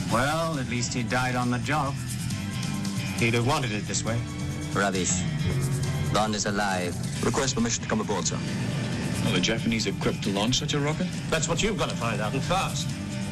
Well, at least he died on the job. He'd have wanted it this way. Rubbish. Bond is alive. Request permission to come aboard, sir. Well, the Japanese equipped to launch such a rocket? That's what you've got to find out, and fast.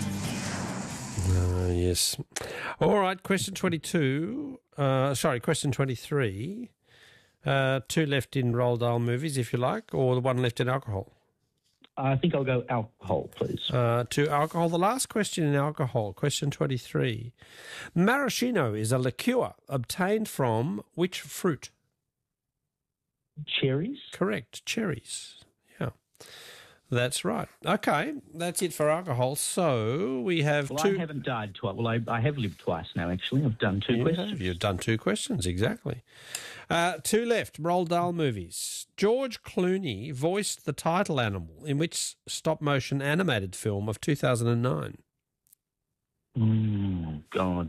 Yes. All right, question 22. Question 23. Two left in Roald Dahl movies, if you like, or the one left in alcohol. I think I'll go alcohol, please. To alcohol. The last question in alcohol, question 23. Maraschino is a liqueur obtained from which fruit? Cherries? Correct, cherries. Yeah, that's right. Okay, that's it for alcohol. So we have two... I haven't died twice. Well, I have lived twice now, actually. I've done two questions. You've done two questions, exactly. Two left, Roald Dahl movies. George Clooney voiced the title animal in which stop-motion animated film of 2009? God.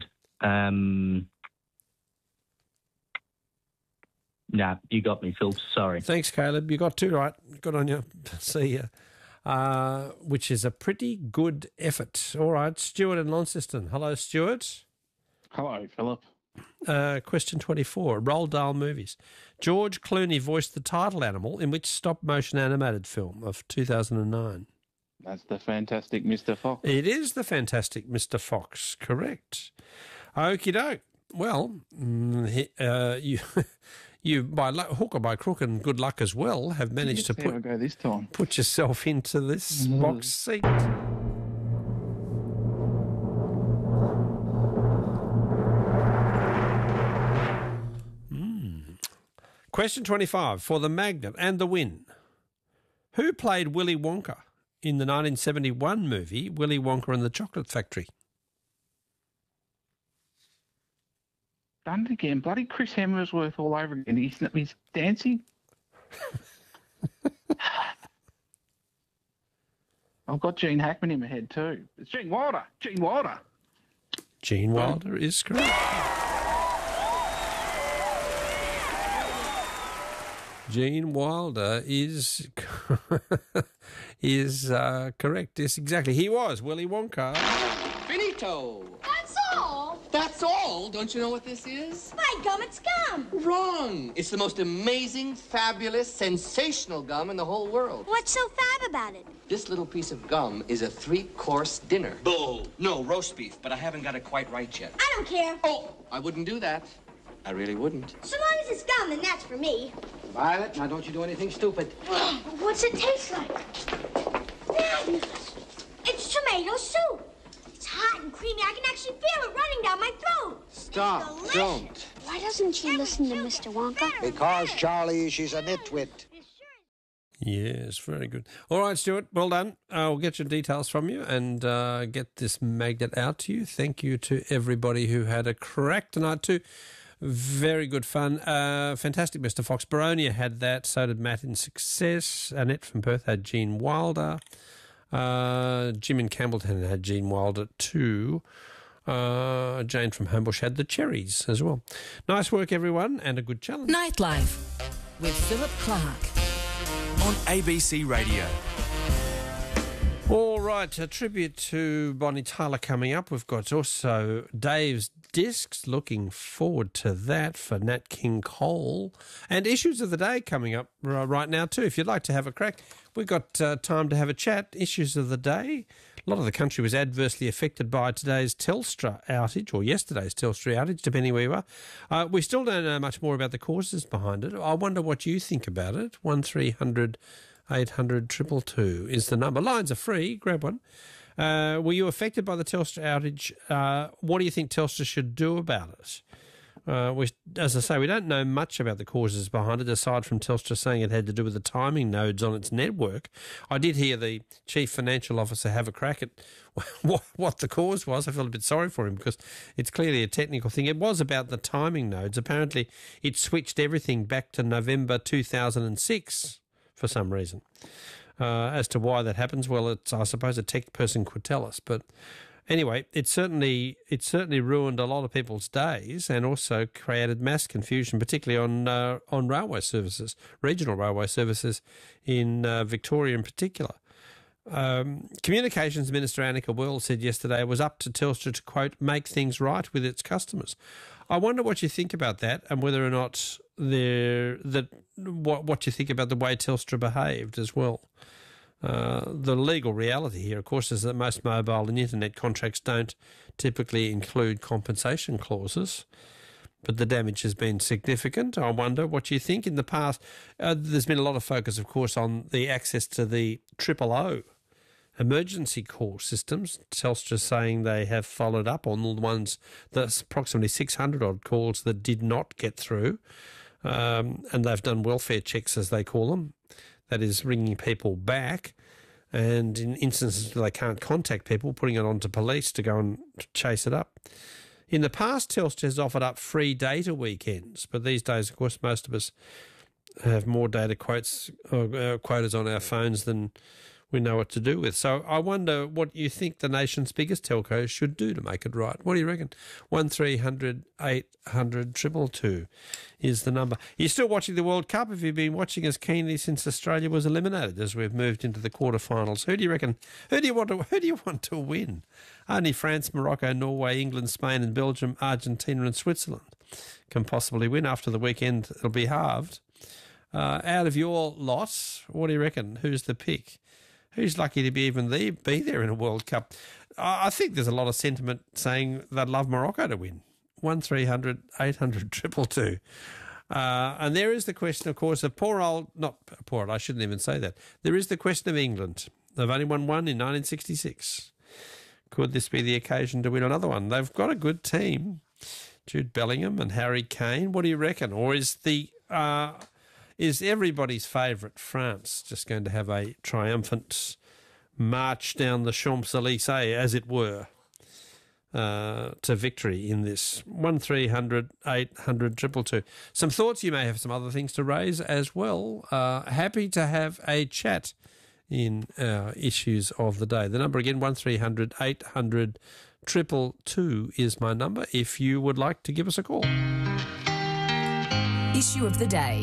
Nah, you got me, Phil. Sorry. Thanks, Caleb. You got two right. Good on you. See ya. Which is a pretty good effort. All right, Stuart in Launceston. Hello, Stuart. Hello, Philip. Question 24. Roald Dahl movies. George Clooney voiced the title animal in which stop-motion animated film of 2009? That's the Fantastic Mr. Fox. It is the Fantastic Mr. Fox, correct. Okie doke. Well, you by hook or by crook and good luck as well have managed to go this time. Put yourself into this box seat. Question 25 for the Magnet and the win. Who played Willy Wonka in the 1971 movie Willy Wonka and the Chocolate Factory? Done it again. Bloody Chris Hemsworth all over again. He's dancing. I've got Gene Hackman in my head too. It's Gene Wilder. Gene Wilder. Gene Wilder is correct. Gene Wilder is correct. Yes, exactly. He was Willy Wonka. Finito. That's all. That's all. Don't you know what this is? My gum, it's gum. Wrong. It's the most amazing, fabulous, sensational gum in the whole world. What's so fab about it? This little piece of gum is a 3-course dinner. Bull. No, roast beef, but I haven't got it quite right yet. I don't care. Oh, I wouldn't do that. I really wouldn't. So long as it's gum, then that's for me. Violet, now don't you do anything stupid. What's it taste like? Fabulous. It's tomato soup. It's hot and creamy. I can actually feel it running down my throat. Stop. Don't. Why doesn't she listen to Mr. Wonka? Because, Charlie, she's a nitwit. Yes, very good. All right, Stuart, well done. I'll get your details from you and get this magnet out to you. Thank you to everybody who had a crack tonight too. Very good fun. Fantastic, Mr. Fox. Baronia had that. So did Matt in Success. Annette from Perth had Gene Wilder. Jim in Campbellton had Gene Wilder too. Jane from Homebush had the Cherries as well. Nice work, everyone, and a good challenge. Nightlife with Philip Clark on ABC Radio. All right, a tribute to Bonnie Tyler coming up. We've got also Dave's Discs. Looking forward to that for Nat King Cole. And Issues of the Day coming up right now too. If you'd like to have a crack, we've got time to have a chat. Issues of the Day. A lot of the country was adversely affected by today's Telstra outage, or yesterday's Telstra outage, depending where you are. We still don't know much more about the causes behind it. I wonder what you think about it. 1300 800 222 is the number. Lines are free. Grab one. Were you affected by the Telstra outage? What do you think Telstra should do about it? As I say, we don't know much about the causes behind it, aside from Telstra saying it had to do with the timing nodes on its network. I did hear the Chief Financial Officer have a crack at what the cause was. I felt a bit sorry for him because it's clearly a technical thing. It was about the timing nodes. Apparently, it switched everything back to November 2006 for some reason. As to why that happens, well, I suppose a tech person could tell us. But anyway, it certainly ruined a lot of people's days and also created mass confusion, particularly on railway services, regional railway services in Victoria in particular. Communications Minister Annika Wirl said yesterday it was up to Telstra to, quote, make things right with its customers. I wonder what you think about that and whether or not what you think about the way Telstra behaved as well. The legal reality here, of course, is that most mobile and internet contracts don't typically include compensation clauses, but the damage has been significant. I wonder what you think. In the past, there's been a lot of focus, of course, on the access to the 000 emergency call systems. Telstra saying they have followed up on all the ones, that's approximately 600-odd calls that did not get through, and they've done welfare checks, as they call them. That is ringing people back, and in instances where they can't contact people, putting it on to police to go and chase it up. In the past, Telstra has offered up free data weekends, but these days, of course, most of us have more data quotas on our phones than we know what to do with. So I wonder what you think the nation's biggest telcos should do to make it right. What do you reckon? 1300 800 222 is the number. You're still watching the World Cup. Have you been watching as keenly since Australia was eliminated as we've moved into the quarterfinals? Who do you reckon? Who do you want to win? Only France, Morocco, Norway, England, Spain and Belgium, Argentina and Switzerland can possibly win. After the weekend, it'll be halved. Out of your lot, what do you reckon? Who's the pick? Who's lucky to be there in a World Cup? I think there's a lot of sentiment saying they'd love Morocco to win. 1300 800 222. And there is the question, of course, of I shouldn't even say that. There is the question of England. They've only won one in 1966. Could this be the occasion to win another one? They've got a good team. Jude Bellingham and Harry Kane. What do you reckon? Or is everybody's favourite France just going to have a triumphant march down the Champs-Élysées, as it were, to victory in this? 1300 800 222. Some thoughts. You may have some other things to raise as well. Happy to have a chat in our issues of the day. The number again, 1300 800 222 is my number if you would like to give us a call. Issue of the day.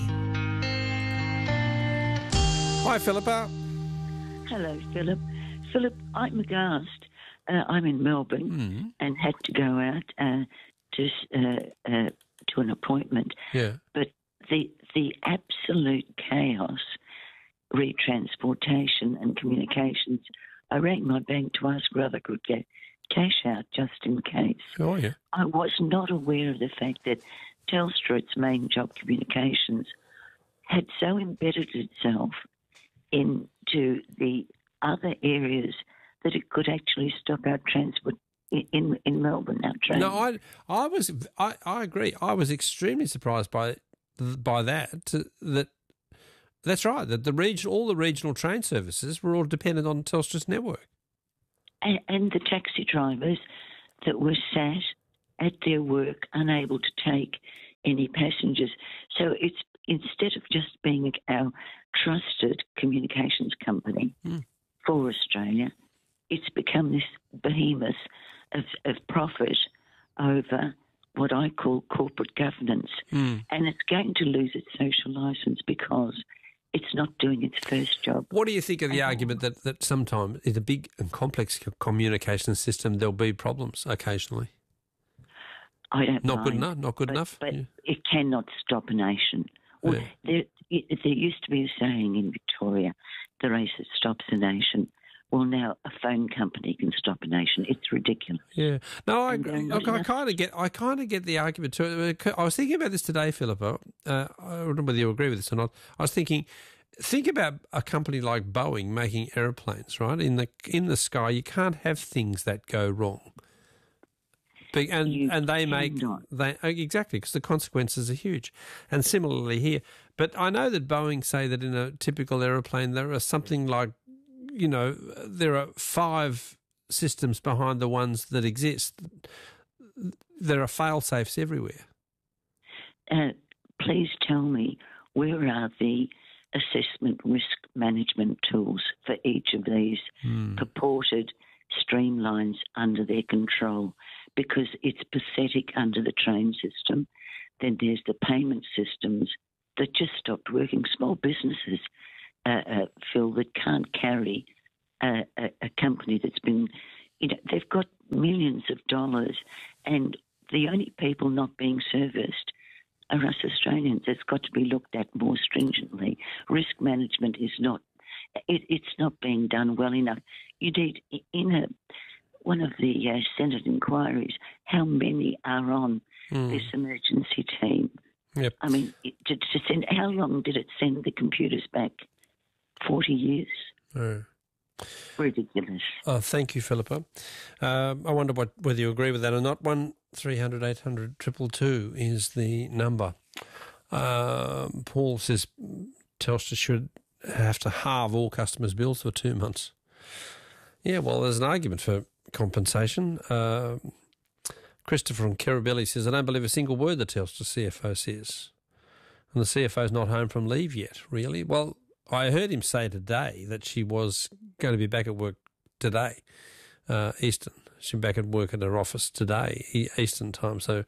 Hi, Philippa. Hello, Philip. Philip, I'm aghast. I'm in Melbourne and had to go out to an appointment. Yeah. But the absolute chaos, retransportation and communications. I rang my bank to ask whether I could get cash out just in case. Oh, yeah. I was not aware of the fact that Telstra, its main job, communications, had so embedded itself into the other areas that it could actually stop our transport in Melbourne, our train. No, I agree. I was extremely surprised by that. That's right. That all the regional train services were all dependent on Telstra's network. And the taxi drivers that were sat at their work, unable to take any passengers. So it's instead of just being our trusted communications company for Australia, it's become this behemoth of profit over what I call corporate governance. And it's going to lose its social licence because it's not doing its first job. What do you think of the argument that sometimes in a big and complex communication system there'll be problems occasionally? I don't Not mind, good enough. Not good enough. But it cannot stop a nation. Well, there used to be a saying in Victoria, the race that stops a nation. Well, now a phone company can stop a nation. It's ridiculous. Yeah. No, I kind of get the argument too. I was thinking about this today, Philippa. I don't know whether you agree with this or not. I was thinking, think about a company like Boeing making airplanes, right? In the sky, you can't have things that go wrong. And they make exactly, because the consequences are huge. And similarly here. But I know that Boeing say that in a typical aeroplane there are something like, there are 5 systems behind the ones that exist. There are fail-safes everywhere. Please tell me, where are the assessment risk management tools for each of these purported streamlines under their control? Because it's pathetic under the train system. Then there's the payment systems that just stopped working. Small businesses, Phil, that can't carry a company that's been, they've got millions of dollars, and the only people not being serviced are us Australians. It's got to be looked at more stringently. Risk management is not, it's not being done well enough. You need, one of the Senate inquiries, how many are on this emergency team? Yep. I mean, how long did it send the computers back? 40 years. Ridiculous. Oh, thank you, Philippa. I wonder whether you agree with that or not. 1300 800 222 is the number. Paul says Telstra should have to halve all customers' bills for 2 months. Yeah, well, there's an argument for compensation. Christopher from Kirribilli says, I don't believe a single word the Telstra CFO says. And the CFO's not home from leave yet, really. Well, I heard him say today that she was going to be back at work today, Eastern. She's back at work at her office today, Eastern time. So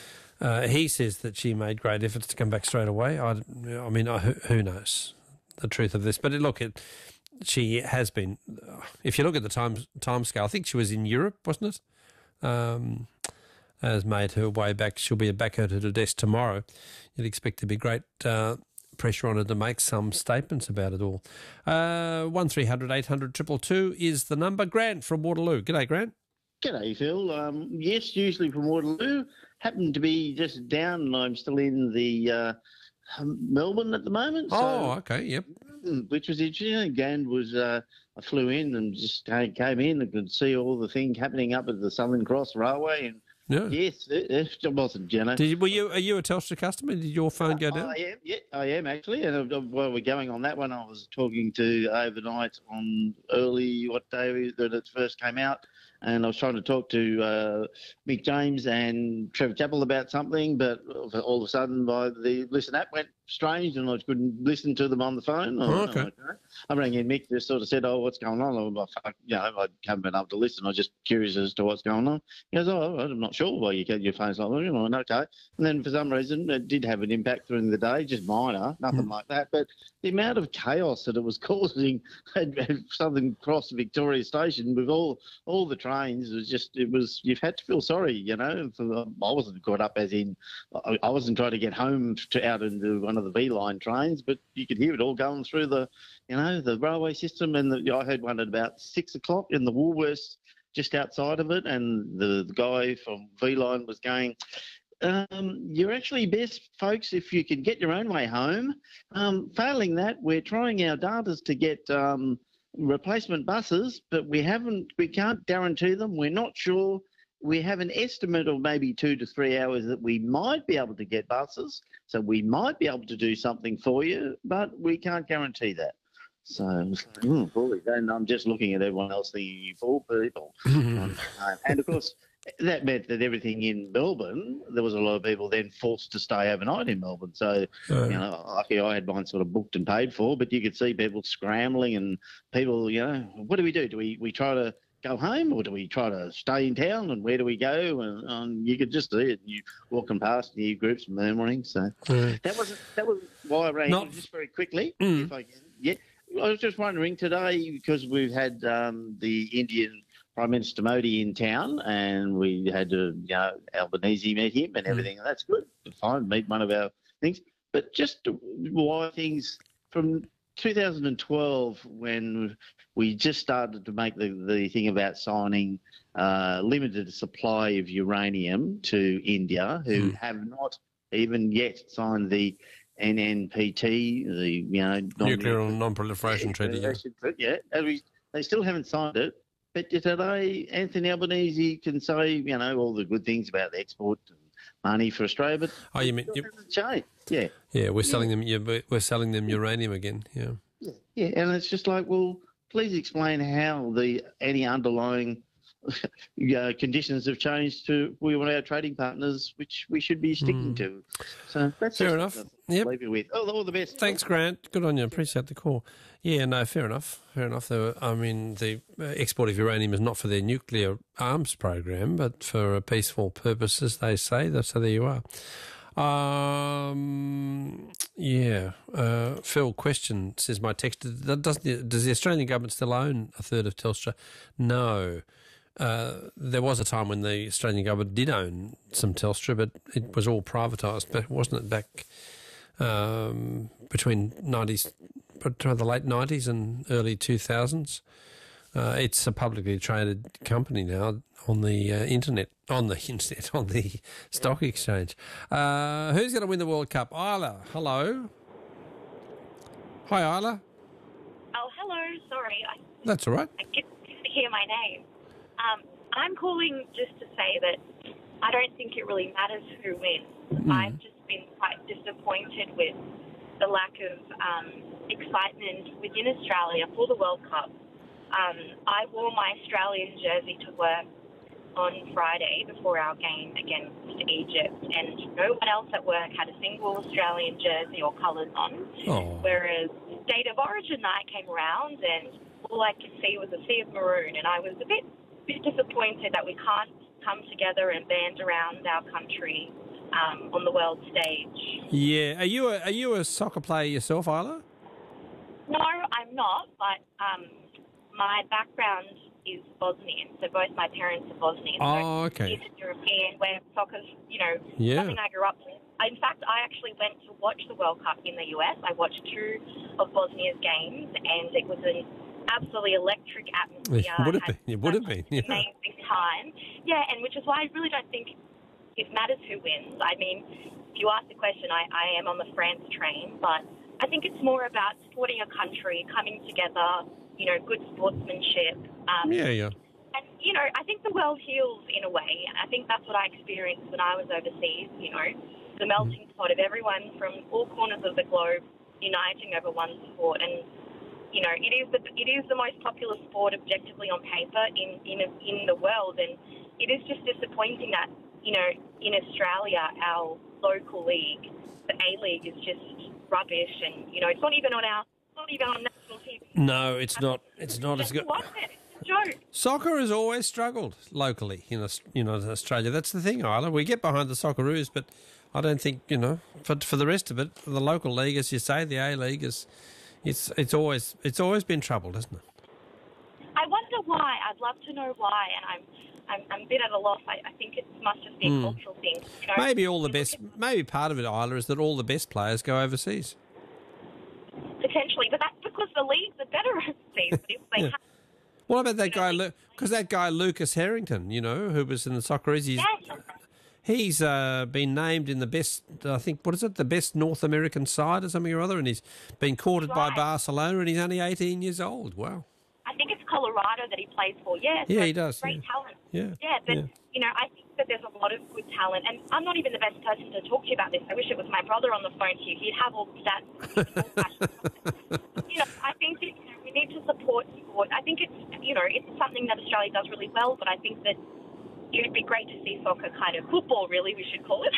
he says that she made great efforts to come back straight away. I mean, who knows the truth of this? But look, she has been. If you look at the time scale, I think she was in Europe, wasn't it? Has made her way back. She'll be back at her desk tomorrow. You'd expect to be great pressure on her to make some statements about it all. 1300 800 222 is the number. Grant from Waterloo. G'day, Grant. G'day, Phil. Yes, usually from Waterloo. Happened to be just down, and I'm still in the Melbourne at the moment. So, okay, yep. Which was interesting. Again, I flew in and just came in and could see all the things happening up at the Southern Cross Railway. And yes, it wasn't, Are you a Telstra customer? Did your phone go down? I am actually. And while we're going on that one, I was talking to overnight on what day that it first came out. And I was trying to talk to Mick James and Trevor Chappell about something, but all of a sudden the Listen app went strange and I couldn't listen to them on the phone. Okay. I rang in. Mick just sort of said, what's going on? I haven't been able to listen. I was just curious as to what's going on. He goes, I'm not sure why you get your phone's like that. I went, okay. And then for some reason it did have an impact during the day, just minor, nothing like that. But the amount of chaos that it was causing at Southern Cross Victoria Station with all the trains you've had to feel sorry, I wasn't caught up as in, I wasn't trying to get home out into one of the V-line trains, but you could hear it all going through the railway system. And I heard one at about 6 o'clock in the Woolworths just outside of it, and the guy from V-line was going, you're actually best, folks, if you can get your own way home. Failing that, we're trying our darters to get replacement buses, but we can't guarantee them. We're not sure. We have an estimate of maybe 2 to 3 hours that we might be able to get buses, so we might be able to do something for you, but we can't guarantee that. So, bully. And I'm just looking at everyone else thinking, you fool people. And of course, that meant that everything in Melbourne, there was a lot of people then forced to stay overnight in Melbourne. So, lucky I had mine sort of booked and paid for, but you could see people scrambling and people, what do we do? Do we try to go home or do we try to stay in town, and where do we go? And you could just see it. You walking past and you hear groups murmuring. So that was why I rang just very quickly, if I can. Yeah. I was just wondering today, because we've had the Indian Prime Minister Modi in town, and we had Albanese met him and everything. And that's good. Fine, meet one of our things. But just why things from 2012, when we just started to make the thing about signing limited supply of uranium to India, who have not even yet signed the NNPT, the Nuclear Non-Proliferation Treaty. Yeah, they still haven't signed it. But today, Anthony Albanese can say, all the good things about the export and money for Australia, but you mean changed. Yeah. Yeah, we're selling them. We're selling them uranium again. Yeah. Yeah, and it's just like, well, please explain how any underlying conditions have changed to we want our trading partners, which we should be sticking to. So that's fair enough. Yep. Leave you with all the best. Thanks, Grant. Good on you. Appreciate the call. Yeah, no, fair enough. The export of uranium is not for their nuclear arms program, but for peaceful purposes, they say. So there you are. Phil, question, says my texter, does the Australian government still own a third of Telstra? No. There was a time when the Australian government did own some Telstra, but it was all privatised, wasn't it, back between the late 90s and early 2000s? It's a publicly traded company now on the on the stock exchange. Who's going to win the World Cup? Isla, hello. Hi, Isla. Oh, hello. Sorry. That's all right. I get to hear my name. I'm calling just to say that I don't think it really matters who wins. I've just been quite disappointed with the lack of excitement within Australia for the World Cup. I wore my Australian jersey to work on Friday before our game against Egypt, and no one else at work had a single Australian jersey or colours on. Oh. Whereas State of Origin night came around, and all I could see was a sea of maroon, and I was a bit disappointed that we can't come together and band around our country on the world stage. Yeah, are you a soccer player yourself, Isla? No, I'm not, but my background is Bosnian, so both my parents are Bosnian. Oh, okay. Eastern European, where soccer's, Yeah. something I grew up with. In fact, I actually went to watch the World Cup in the US. I watched 2 of Bosnia's games, and it was an absolutely electric atmosphere. It would have been. Yeah. Amazing time. Yeah, and which is why I really don't think it matters who wins. I mean, if you ask the question, I am on the France train, but I think it's more about supporting a country, coming together, good sportsmanship. Yeah. And, I think the world heals in a way. I think that's what I experienced when I was overseas, the melting pot of everyone from all corners of the globe uniting over one sport. And, it is the most popular sport objectively on paper in the world. And it is just disappointing that, in Australia, our local league, the A-League, is just rubbish. And, it's not even on national TV. No, it's not. It's not as good. Joke. Soccer has always struggled locally in Australia. That's the thing, Isla. We get behind the Socceroos, but I don't think for the rest of it, the local league, as you say, the A League it's always been troubled, hasn't it? I wonder why. I'd love to know why, and I'm a bit at a loss. I think it must just be a cultural thing. Maybe part of it, Isla, is that all the best players go overseas. Potentially, but that's because the leagues are better overseas. But if they what about that guy? Because that guy Lucas Harrington, who was in the Socceroos, he's been named in the best. I think the best North American side or something or other, and he's been courted by Barcelona, and he's only 18 years old. Wow. I think it's Colorado that he plays for. Yeah, so he does. Great talent. Yeah, but I think that there's a lot of good talent, and I'm not even the best person to talk to you about this. I wish it was my brother on the phone to you. He'd have all the stats. I think that we need to support sport. I think it's it's something that Australia does really well, but I think that it would be great to see soccer, kind of football, really, we should call it.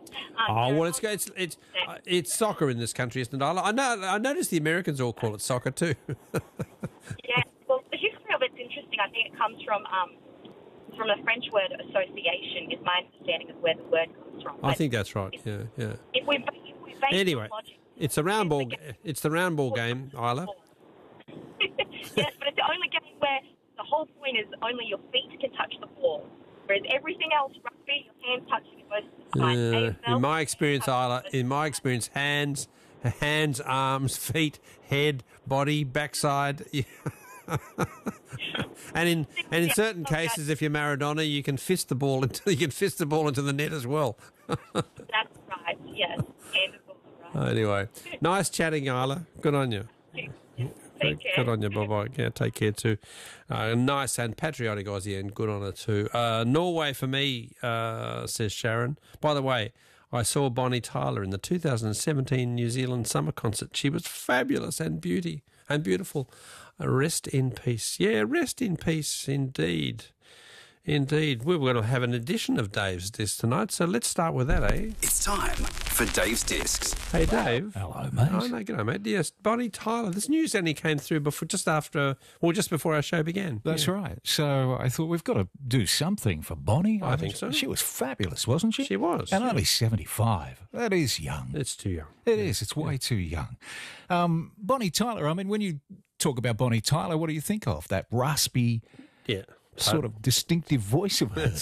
It's soccer in this country, isn't it? I noticed the Americans all call it soccer too. Yeah, well, the history of it's interesting. I think it comes from the French word association, is my understanding of where the word comes from. I think that's right. Yeah. If we anyway, it's a round ball. It's the round ball game, Isla. Yes, but it's the only game where the whole point is only your feet can touch the ball, whereas everything else, rugby, your hands touch it most of the time. In my experience, Isla, hands, arms, feet, head, body, backside. and in certain cases, if you're Maradona, you can fist the ball into the net as well. That's right. Yes, hand is also right. Anyway, nice chatting, Isla. Good on you. Take care. Good on you, bye-bye. Yeah, take care too. Nice and patriotic Aussie, and good on her too. Norway for me, says Sharon. By the way, I saw Bonnie Tyler in the 2017 New Zealand summer concert. She was fabulous and beautiful. Rest in peace. Yeah, rest in peace indeed. Indeed. We're going to have an edition of Dave's Disc tonight, so let's start with that, eh? It's time for Dave's Discs. Hey, Dave. Hello, mate. Oh, no, g'day, mate. Yes, Bonnie Tyler. This news only came through just before our show began. That's right. So I thought we've got to do something for Bonnie. I think so. She was fabulous, wasn't she? She was. And only 75. That is young. It's too young. It is. It's way too young. Bonnie Tyler, I mean, when you talk about Bonnie Tyler, what do you think of? That raspy, sort of distinctive voice of hers.